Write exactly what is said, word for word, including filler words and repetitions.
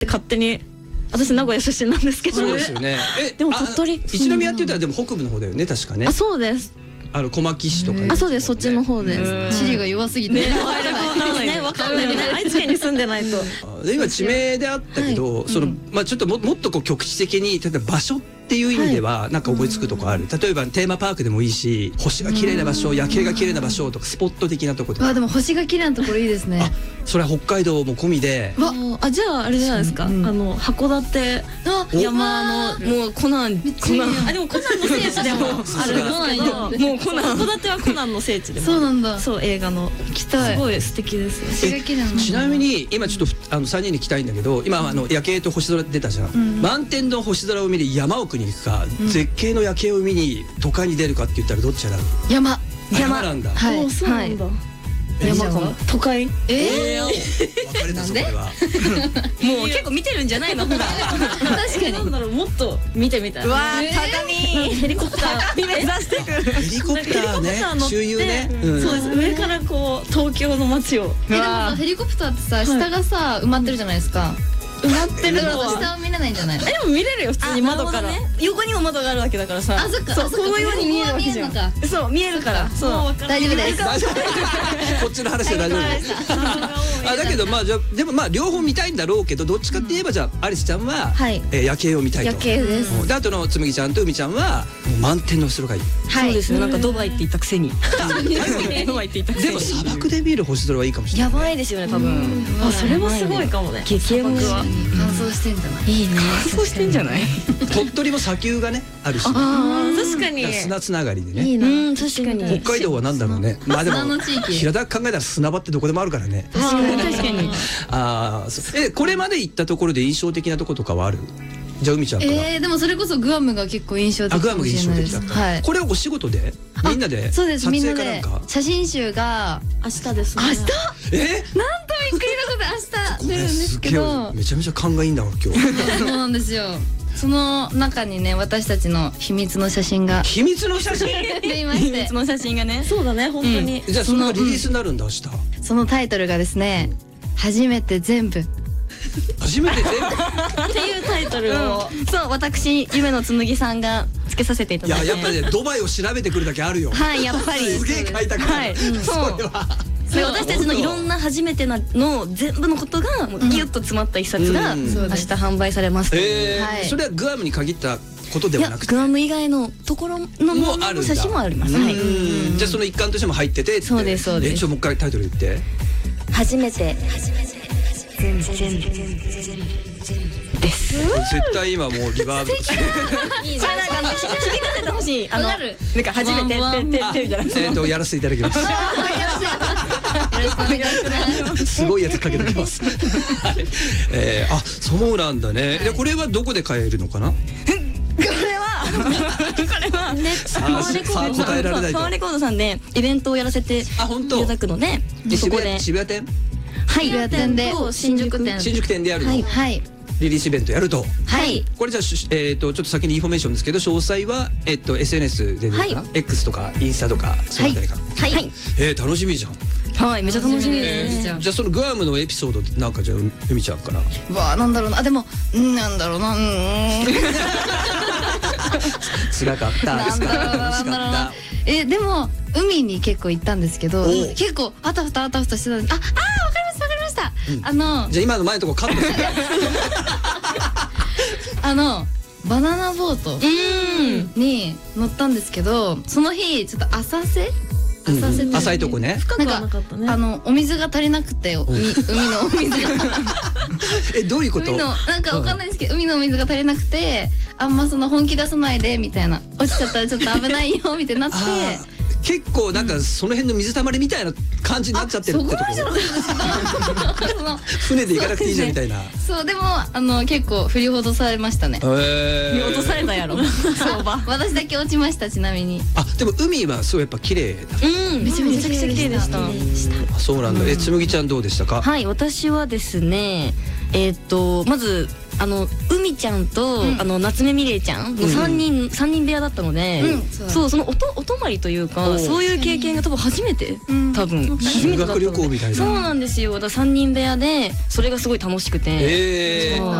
勝手に。私名古屋出身なんですけど。 そうですよね。え、 でも鳥取。 一宮って言ったらでも北部の方だよね、確かね。 あ、そうです。 あの小牧市とか。 あ、そうです。そっちの方です。 地理が弱すぎて。 ね、わかんないよね。愛知県に住んでないと。 今地名であったけど、そのまあちょっとももっとこう局地的に例えば場所っていう意味ではなんか思いつくとこある。例えばテーマパークでもいいし、星が綺麗な場所、夜景が綺麗な場所とかスポット的なところ。 あ、でも星が綺麗なところいいですね。 それは北海道も込みで。 あ、じゃああれじゃないですか。あの函館山のもうコナン、コナン。あ、でもコナンの聖地でもあるんですけど、もうコナン、函館はコナンの聖地でも。 そうなんだ。 そう、映画の。 行きたい。 すごい素敵です。 星が綺麗な。 ちなみに今ちょっとあのさんにんに聞きたいんだけど、今あの夜景と星空出たじゃん。満天の星空を見に山奥に行くか、絶景の夜景を見に都会に出るかって言ったらどっちだろう。 山。 山なんだ。 はい。 そうなんだ。山かも。都会。 ええ。 別れたそれは。 もう結構見てるんじゃないの普段。確かに。なんだろう、もっと見てみたい。わあ、畳。ヘリコプター目指してくる。 ヘリコプターね。周遊ね。 そうです。上からこう東京の街を。 え、でもヘリコプターってさ、下がさ埋まってるじゃないですか。埋まってるのは下を見れないんじゃない？ え、でも見れるよ普通に窓から。横にも窓があるわけだからさ。 あ、そっか。 そう、このように見えるわけじゃん。そう、見えるから。そう、 大丈夫です。 こっちの話は大丈夫。あ、だけどまあじゃでもまあ両方見たいんだろうけど、どっちかって言えばじゃあアリスちゃんは夜景を見たいと。 夜景です。 で、あとのつむぎちゃんとうみちゃんは満天の星空がいい。 そうですね。なんかドバイって言ったくせに。ドバイって言ったくせに。 でも砂漠で見る星空はいいかもしれない。 やばいですよね多分。あ、それはすごいかもね。激エモは乾燥してんじゃない？ いいね。乾燥してんじゃない？ 鳥取も砂丘がねあるし。 ああ、確かに。 砂つながりでね。 いいな。確かに。 北海道はなんだろうね。まあでも平たく考えたら砂場ってどこでもあるからね。 確かに確かに。 ああ、え、これまで行ったところで印象的なとことかはある？じゃあうみちゃんから。 ええ、でもそれこそグアムが結構印象的かもしれないです。はい。 これはお仕事でみんなで。 そうです。みんなで写真集が明日です。 明日？ え？ なんとびっくりのことで明日出るんですけど。 めちゃめちゃ勘がいいんだわ今日。 そうなんですよ。その中にね、私たちの秘密の写真が秘密の写真出いまして、秘密の写真がね。そうだね、本当に。 じゃあそのリリースになるんだ明日。 そのタイトルがですね、初めて全部。 初めて全部っていうタイトルを、そう、私夢の紬さんがつけさせていただいて。 いや、やっぱりね、ドバイを調べてくるだけあるよ。 はい、やっぱりすげえ開拓。はい、そう。 私たちのいろんな初めての全部のことがギュッと詰まった一冊が明日販売されます。 それはグアムに限ったことではなくて、 グアム以外のところのもの写真もあります。 じゃあその一環としても入ってて。 そうですそうです。 ちょもう一回タイトル言って。 初めて全然です。 絶対今もうリバーブ。 いいね。それなんか響かせてほしい。あのなんか初めてってってみたいな。 えっとやらせていただきます。 よろしくお願いします。 すごいやつかけておきます。ええ、あ、そうなんだね。でこれはどこで買えるのかな？これはこれはね、パワーレコードさん、パワーレコードさんでイベントをやらせていただくので、そこで渋谷店、 はい、渋谷店で新宿店、 新宿店でやるの。 はい。 リリースイベントやると。 はい。 これじゃあえっとちょっと先にインフォメーションですけど、詳細はえっと エスエヌエス で出るかな、X とかインスタとかそのあたりか。 はい。 え楽しみじゃん。 はい、めちゃ楽しみです。 じゃあそのグアムのエピソードなんかじゃあうみちゃんから。 わあ、なんだろうな。あ、でもなんだろうな。 辛かった。 なんだろうな。なんだろうな。え、でも海に結構行ったんですけど、結構あたふたあたふたしてたんです。あ、あ、わかりましたわかりました。あのじゃあ今の前のとこカットして。 あのバナナボートに乗ったんですけど、その日ちょっと浅瀬。 浅瀬浅いとこね。 深くはなかったね。 あのお水が足りなくて、海のお水が。 え、どういうこと？ 海のなんかわかんないですけど、海のお水が足りなくて、あんまその本気出さないでみたいな、落ちちゃったらちょっと危ないよみたいになって。 結構なんかその辺の水たまりみたいな感じになっちゃってるってところ。船で行かなくていいじゃんみたいな。 そう、でもあの結構振り落とされましたね。 振り落とされたやろ。そうば。 私だけ落ちました。ちなみに。 あ、でも海はそうやっぱ綺麗だ。 うん、めちゃめちゃ綺麗でした。 あ、そうなんだ。え、つむぎちゃんどうでしたか？ はい、私はですね、えっとまずあの海海ちゃんとあの夏目みれいちゃんの三人三人部屋だったので、そうそのおとお泊まりというかそういう経験が多分初めて多分修学旅行みたいな。 そうなんですよ。だからさんにん部屋でそれがすごい楽しくて。